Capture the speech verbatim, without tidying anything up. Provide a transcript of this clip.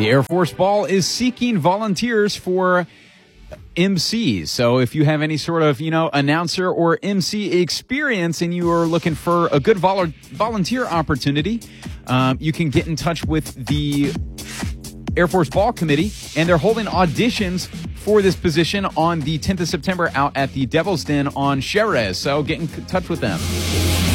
The Air Force Ball is seeking volunteers for M Cs. So if you have any sort of, you know, announcer or M C experience and you are looking for a good vol- volunteer opportunity, um, you can get in touch with the Air Force Ball Committee, and they're holding auditions for this position on the tenth of September out at the Devil's Den on Cherez. So get in touch with them.